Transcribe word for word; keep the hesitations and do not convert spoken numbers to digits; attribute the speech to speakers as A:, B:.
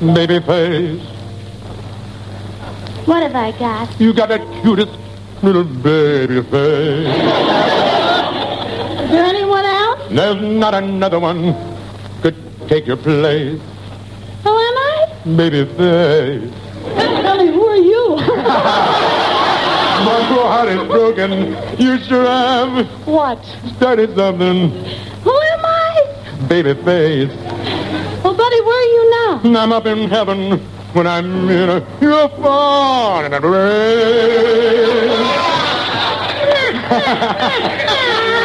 A: baby face.
B: What have I got?
A: You got the cutest little baby face.
B: Is there anyone else?
A: There's not another one could take your place.
B: Who am I?
A: Baby face.
B: Billy, who are you?
A: My poor heart is broken. You sure have
B: What?
A: started something.
B: Who am I?
A: Baby face.
B: Well, Buddy, where are you now?
A: I'm up in heaven when I'm in a you're far in a rain.